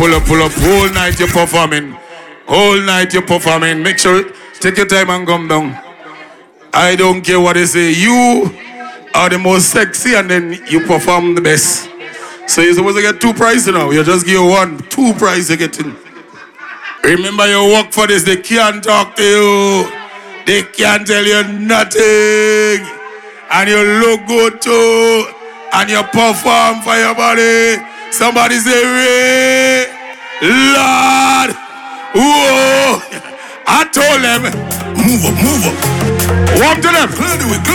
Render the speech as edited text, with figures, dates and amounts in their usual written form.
Pull up. Whole night you're performing. Whole night you're performing. Make sure, take your time and come down. I don't care what they say. You are the most sexy and then you perform the best. So you're supposed to get 2 prizes now. You just give 1, 2 prizes you're getting. Remember you work for this. They can't talk to you. They can't tell you nothing. And you look good too. And you perform for your body. Somebody say, Ray, Lord. Whoa. I told them, move up. Walk to them.